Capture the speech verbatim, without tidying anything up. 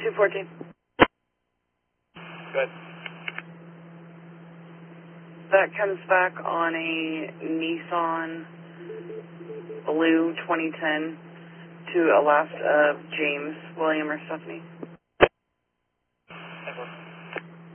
two fourteen. Good. That comes back on a Nissan Blue twenty ten to a last of James, William, or Stephanie. Ever.